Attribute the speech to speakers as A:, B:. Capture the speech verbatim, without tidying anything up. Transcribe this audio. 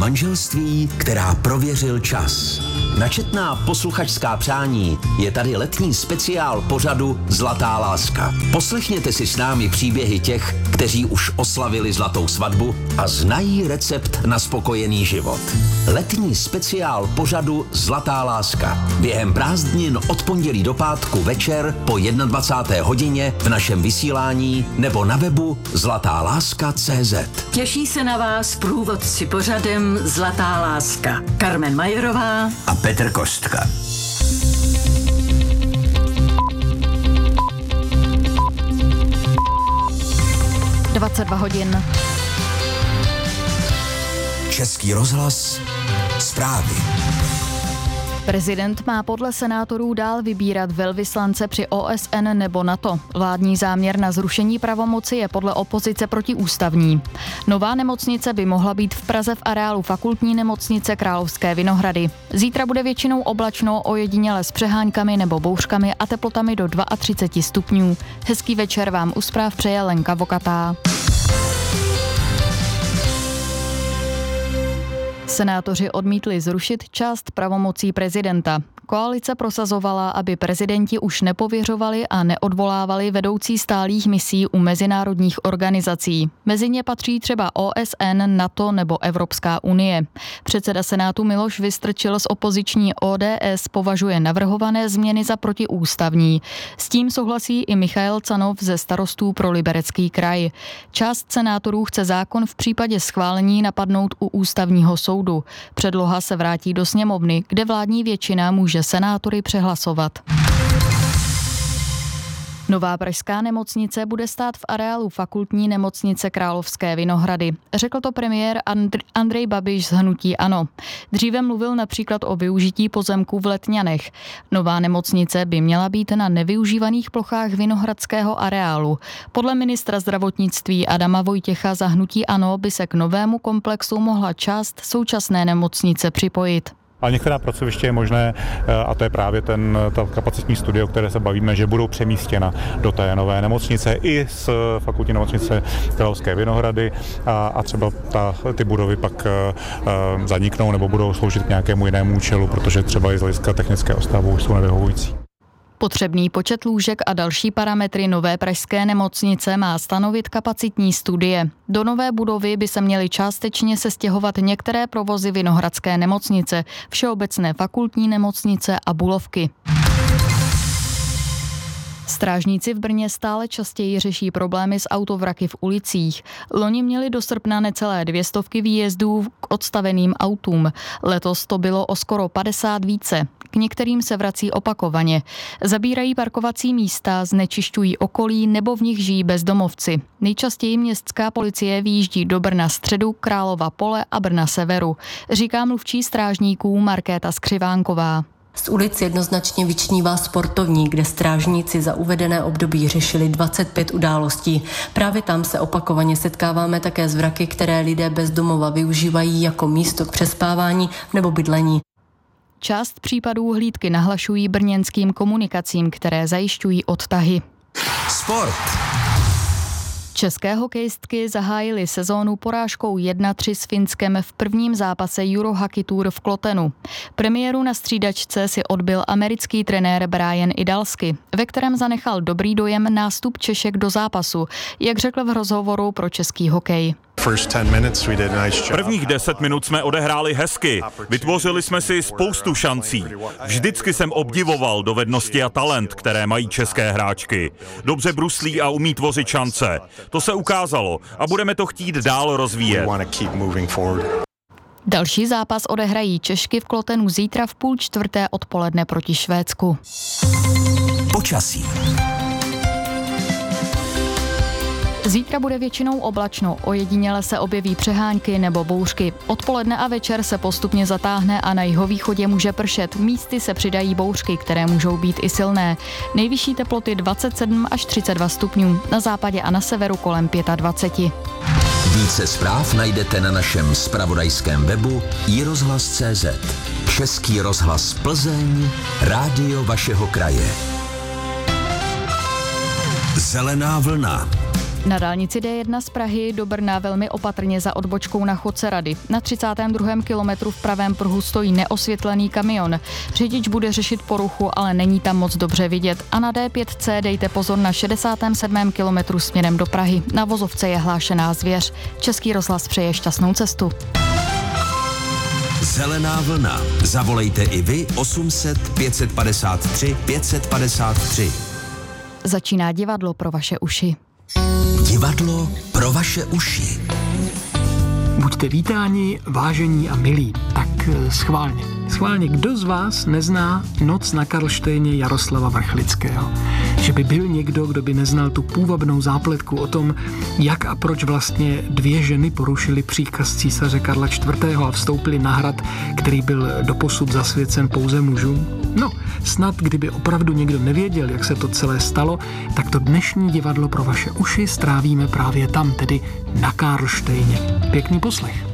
A: manželství, která prověřil čas. Na četná posluchačská přání je tady letní speciál pořadu Zlatá láska. Poslechněte si s námi příběhy těch, kteří už oslavili zlatou svatbu a znají recept na spokojený život. Letní speciál pořadu Zlatá láska. Během prázdnin od pondělí do pátku večer po dvacáté jedné hodině v našem vysílání nebo na webu zlatá láska tečka cé zet.
B: Těší se na vás průvodci pořadem Zlatá láska. Carmen Majerová
A: a Petr Kostka.
C: dvacet dva hodin.
A: Český rozhlas, zprávy.
C: Prezident má podle senátorů dál vybírat velvyslance při O S N nebo NATO. Vládní záměr na zrušení pravomoci je podle opozice protiústavní. Nová nemocnice by mohla být v Praze v areálu fakultní nemocnice Královské Vinohrady. Zítra bude většinou oblačno, ojediněle s přeháňkami nebo bouřkami a teplotami do třicet dva stupňů. Hezký večer vám u zpráv přeje Lenka Vokatá. Senátoři odmítli zrušit část pravomocí prezidenta. Koalice prosazovala, aby prezidenti už nepověřovali a neodvolávali vedoucí stálých misí u mezinárodních organizací. Mezi ně patří třeba O S N, NATO nebo Evropská unie. Předseda Senátu Miloš Vystrčil z opoziční O D S považuje navrhované změny za protiústavní. S tím souhlasí i Michael Canov ze Starostů pro Liberecký kraj. Část senátorů chce zákon v případě schválení napadnout u ústavního soudu. Předloha se vrátí do sněmovny, kde vládní většina může senátory přehlasovat. Nová pražská nemocnice bude stát v areálu fakultní nemocnice Královské Vinohrady. Řekl to premiér Andr- Andrej Babiš z hnutí ANO. Dříve mluvil například o využití pozemků v Letňanech. Nová nemocnice by měla být na nevyužívaných plochách vinohradského areálu. Podle ministra zdravotnictví Adama Vojtěcha za hnutí ANO by se k novému komplexu mohla část současné nemocnice připojit.
D: Ale některá pracoviště je možné, a to je právě ten ta kapacitní studie, o které se bavíme, že budou přemístěna do té nové nemocnice i z fakultní nemocnice Královské Vinohrady a, a třeba ta, ty budovy pak uh, zaniknou nebo budou sloužit k nějakému jinému účelu, protože třeba i z hlediska technického stavu jsou nevyhovující.
C: Potřebný počet lůžek a další parametry nové pražské nemocnice má stanovit kapacitní studie. Do nové budovy by se měly částečně sestěhovat některé provozy Vinohradské nemocnice, Všeobecné fakultní nemocnice a Bulovky. Strážníci v Brně stále častěji řeší problémy s autovraky v ulicích. Loni měli do srpna necelé dvě stovky výjezdů k odstaveným autům. Letos to bylo o skoro padesát více. K některým se vrací opakovaně. Zabírají parkovací místa, znečišťují okolí nebo v nich žijí bezdomovci. Nejčastěji městská policie vyjíždí do Brna středu, Králova Pole a Brna severu, říká mluvčí strážníků Markéta Skřivánková.
E: Z ulic jednoznačně vyčnívá sportovní, kde strážníci za uvedené období řešili dvacet pět událostí. Právě tam se opakovaně setkáváme také s vraky, které lidé bez domova využívají jako místo k přespávání nebo bydlení.
C: Část případů hlídky nahlašují brněnským komunikacím, které zajišťují odtahy.
A: Sport.
C: České hokejistky zahájily sezónu porážkou jedna tři s Finskem v prvním zápase Eurohockey Tour v Klotenu. Premiéru na střídačce si odbyl americký trenér Brian Idalsky, ve kterém zanechal dobrý dojem nástup Češek do zápasu, jak řekl v rozhovoru pro Český hokej.
F: Prvních deset minut jsme odehráli hezky. Vytvořili jsme si spoustu šancí. Vždycky jsem obdivoval dovednosti a talent, které mají české hráčky. Dobře bruslí a umí tvořit šance. To se ukázalo a budeme to chtít dál rozvíjet.
C: Další zápas odehrají Češky v Klotenu zítra v půl čtvrté odpoledne proti Švédsku.
A: Počasí.
C: Zítra bude většinou oblačno, ojediněle se objeví přehánky nebo bouřky. Odpoledne a večer se postupně zatáhne a na jihovýchodě může pršet. Místy se přidají bouřky, které můžou být i silné. Nejvyšší teploty dvacet sedm až třicet dva stupňů, na západě a na severu kolem dvacet pět.
A: Více zpráv najdete na našem zpravodajském webu i rozhlas tečka cé zet. Český rozhlas Plzeň, rádio vašeho kraje. Zelená vlna.
C: Na dálnici D jedna z Prahy do Brna velmi opatrně za odbočkou na Chodce Rady. Na třicátém druhém kilometru v pravém pruhu stojí neosvětlený kamion. Řidič bude řešit poruchu, ale není tam moc dobře vidět. A na D pět C dejte pozor na šedesátém sedmém kilometru směrem do Prahy. Na vozovce je hlášená zvěř. Český rozhlas přeje šťastnou cestu.
A: Zelená vlna. Zavolejte i vy osm set pět padesát tři pět padesát tři.
C: Začíná divadlo pro vaše uši.
A: Divadlo pro vaše uši.
G: Buďte vítáni, vážení a milí. Tak schválně. Schválně, kdo z vás nezná Noc na Karlštejně Jaroslava Vrchlického? Že by byl někdo, kdo by neznal tu půvabnou zápletku o tom, jak a proč vlastně dvě ženy porušily příkaz císaře Karla čtvrtého. a vstoupily na hrad, který byl doposud zasvěcen pouze mužům? No, snad kdyby opravdu někdo nevěděl, jak se to celé stalo, tak to dnešní divadlo pro vaše uši strávíme právě tam, tedy na Karlštejně. Pěkný poslech.